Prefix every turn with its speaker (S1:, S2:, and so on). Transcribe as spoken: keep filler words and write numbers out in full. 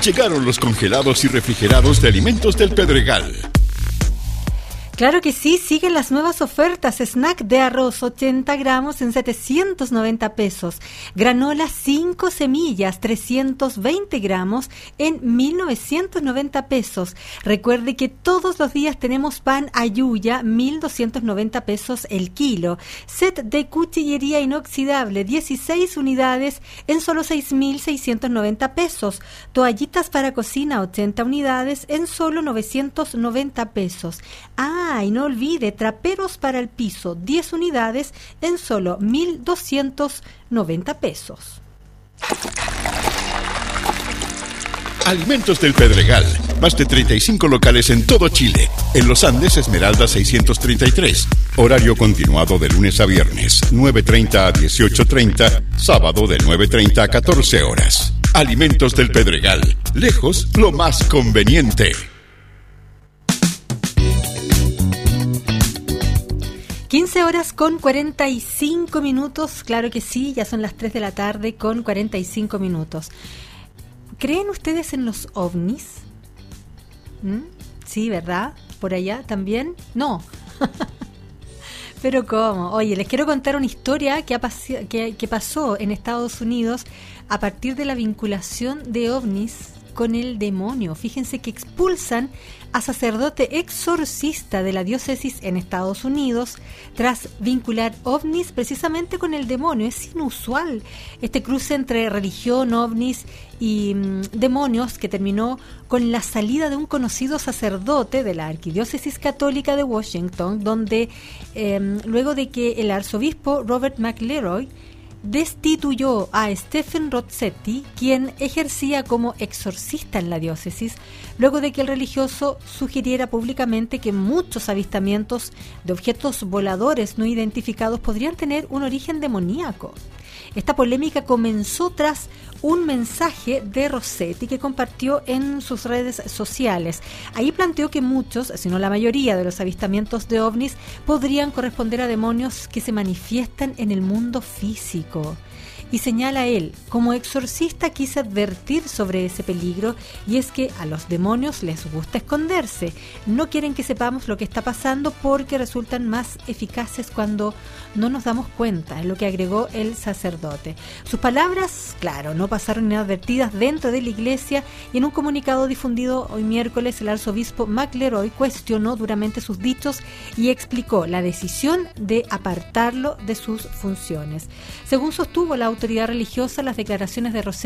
S1: Llegaron los congelados y refrigerados de Alimentos del Pedregal.
S2: Claro que sí, siguen las nuevas ofertas. Snack de arroz ochenta gramos en setecientos noventa pesos. Granola cinco semillas trescientos veinte gramos en mil novecientos noventa pesos. Recuerde que todos los días tenemos pan Ayuya, mil doscientos noventa pesos el kilo. Set de cuchillería inoxidable, dieciséis unidades en solo seis mil seiscientos noventa pesos. Toallitas para cocina, ochenta unidades en solo novecientos noventa pesos. Ah, y no olvide, traperos para el piso, diez unidades en solo mil doscientos noventa pesos.
S1: Alimentos del Pedregal. Más de treinta y cinco locales en todo Chile. En Los Andes, Esmeralda seiscientos treinta y tres. Horario continuado de lunes a viernes, nueve treinta a dieciocho treinta. Sábado de nueve treinta a catorce horas. Alimentos del Pedregal. Lejos, lo más conveniente.
S2: quince horas con cuarenta y cinco minutos, claro que sí, ya son las tres de la tarde con cuarenta y cinco minutos. ¿Creen ustedes en los ovnis? ¿Mm? Sí, ¿verdad? ¿Por allá también? No. ¿Pero cómo? Oye, les quiero contar una historia que, ha pas- que, que pasó en Estados Unidos a partir de la vinculación de ovnis con el demonio. Fíjense que expulsan a sacerdote exorcista de la diócesis en Estados Unidos tras vincular ovnis precisamente con el demonio. Es inusual este cruce entre religión, ovnis y mmm, demonios que terminó con la salida de un conocido sacerdote de la Arquidiócesis Católica de Washington, donde eh, luego de que el arzobispo Robert McElroy destituyó a Stephen Rossetti, quien ejercía como exorcista en la diócesis, luego de que el religioso sugiriera públicamente que muchos avistamientos de objetos voladores no identificados podrían tener un origen demoníaco. Esta polémica comenzó tras un mensaje de Rossetti que compartió en sus redes sociales. Ahí planteó que muchos, si no la mayoría, de los avistamientos de ovnis podrían corresponder a demonios que se manifiestan en el mundo físico. Y señala él, como exorcista quise advertir sobre ese peligro, y es que a los demonios les gusta esconderse. No quieren que sepamos lo que está pasando porque resultan más eficaces cuando no nos damos cuenta, es lo que agregó el sacerdote. Sus palabras, claro, no pasaron inadvertidas dentro de la iglesia, y en un comunicado difundido hoy miércoles, el arzobispo McElroy cuestionó duramente sus dichos y explicó la decisión de apartarlo de sus funciones. Según sostuvo la autoridad religiosa, las declaraciones de Rossetti